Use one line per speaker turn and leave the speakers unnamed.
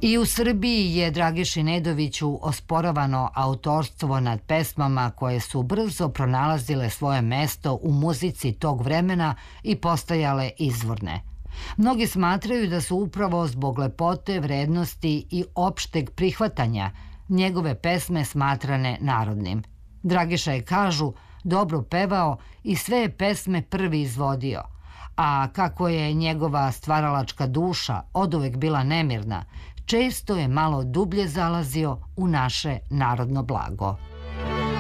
I u Srbiji je Dragiši Nedoviću osporavano autorstvo nad pesmama koje su brzo pronalazile svoje mesto u muzici tog vremena i postajale izvorne. Mnogi smatraju da su upravo zbog lepote, vrednosti i opšteg prihvatanja njegove pesme smatrane narodnim. Dragiša je, kažu, dobro pevao i sve je pesme prvi izvodio, a kako je njegova stvaralačka duša oduvek bila nemirna, često je malo dublje zalazio u naše narodno blago.